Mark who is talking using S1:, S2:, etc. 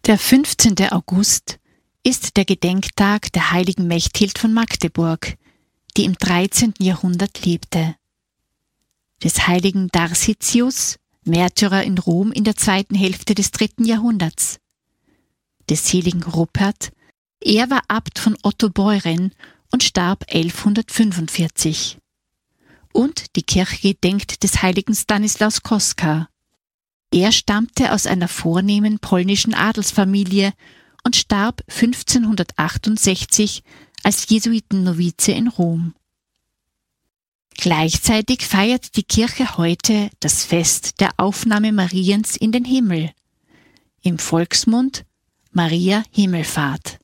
S1: Der 15. August ist der Gedenktag der heiligen Mechthild von Magdeburg, die im 13. Jahrhundert lebte. Des heiligen Darsitius, Märtyrer in Rom in der zweiten Hälfte des 3. Jahrhunderts. Des seligen Rupert, er war Abt von Ottobeuren und starb 1145. Und die Kirche gedenkt des heiligen Stanislaus Kostka. Er stammte aus einer vornehmen polnischen Adelsfamilie und starb 1568 als Jesuitennovize in Rom. Gleichzeitig feiert die Kirche heute das Fest der Aufnahme Mariens in den Himmel. Im Volksmund Maria Himmelfahrt.